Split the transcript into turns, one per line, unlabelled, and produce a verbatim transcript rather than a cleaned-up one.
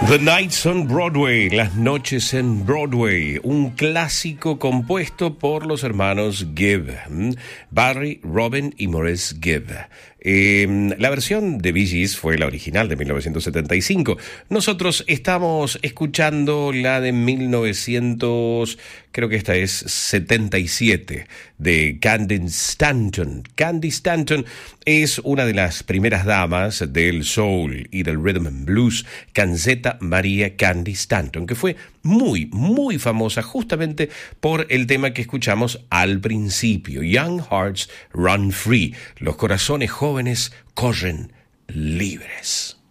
The Nights on Broadway, Las Noches en Broadway, un clásico compuesto por los hermanos Gibb, Barry, Robin y Maurice Gibb. Eh, la versión de Bee Gees fue la original de mil novecientos setenta y cinco. Nosotros estamos escuchando la de mil novecientos, creo que esta es setenta y siete, de Candy Stanton. Candy Stanton es una de las primeras damas del soul y del rhythm and blues, Kansetta Maria Candy Stanton, que fue muy, muy famosa justamente por el tema que escuchamos al principio, Young Hearts Run Free, los corazones jóvenes corren libres.